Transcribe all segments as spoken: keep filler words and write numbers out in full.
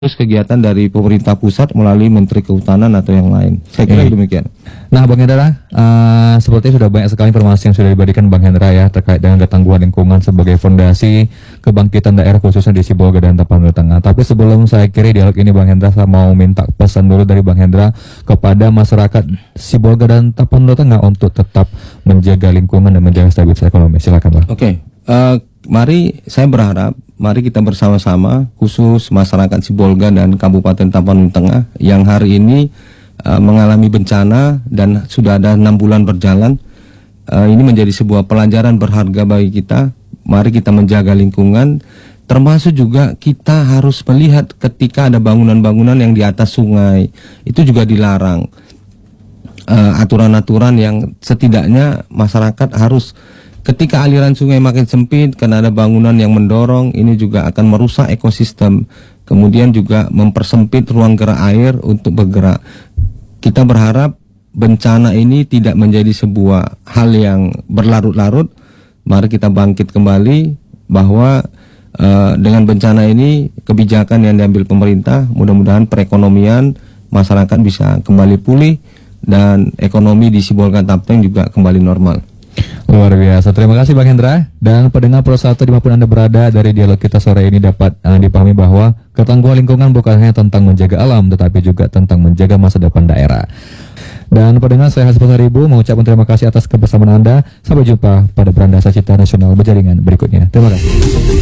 terus kegiatan dari pemerintah pusat melalui Menteri Kehutanan atau yang lain. Saya kira Oke. demikian. Nah, Bang Hendra, uh, sepertinya sudah banyak sekali informasi yang sudah diberikan Bang Hendra ya terkait dengan ketangguhan lingkungan sebagai fondasi kebangkitan daerah khususnya di Sibolga dan Tapanuli Tengah. Tapi sebelum saya kiri dialog ini Bang Hendra, saya mau minta pesan dulu dari Bang Hendra kepada masyarakat Sibolga dan Tapanuli Tengah untuk tetap menjaga lingkungan dan menjaga stabilitas ekonomi. Silakan Bang. Oke, okay. uh, mari saya berharap mari kita bersama-sama khusus masyarakat Sibolga dan Kabupaten Tapanuli Tengah yang hari ini uh, mengalami bencana dan sudah ada enam bulan berjalan. Uh, ini menjadi sebuah pelajaran berharga bagi kita. Mari kita menjaga lingkungan, termasuk juga kita harus melihat ketika ada bangunan-bangunan yang di atas sungai, itu juga dilarang. Aturan-aturan uh, yang setidaknya masyarakat harus, ketika aliran sungai makin sempit karena ada bangunan yang mendorong, ini juga akan merusak ekosistem. Kemudian juga mempersempit ruang gerak air untuk bergerak. Kita berharap bencana ini tidak menjadi sebuah hal yang berlarut-larut. Mari kita bangkit kembali bahwa uh, dengan bencana ini kebijakan yang diambil pemerintah, mudah-mudahan perekonomian masyarakat bisa kembali pulih dan ekonomi di Sibolga Tapanuli juga kembali normal. Luar biasa, terima kasih Bang Hendra. Dan pendengar Pro satu dimanapun Anda berada, dari dialog kita sore ini dapat uh, dipahami bahwa ketangguhan lingkungan bukan hanya tentang menjaga alam, tetapi juga tentang menjaga masa depan daerah. Dan pendengar, saya Hasbun Haribu mengucapkan terima kasih atas kebersamaan Anda. Sampai jumpa pada Beranda Cita Nasional Berjaringan berikutnya. Terima kasih.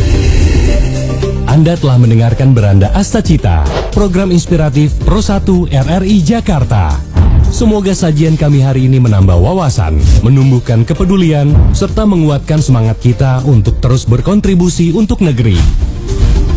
Anda telah mendengarkan Beranda Astacita, program inspiratif Pro satu R R I Jakarta. Semoga sajian kami hari ini menambah wawasan, menumbuhkan kepedulian, serta menguatkan semangat kita untuk terus berkontribusi untuk negeri.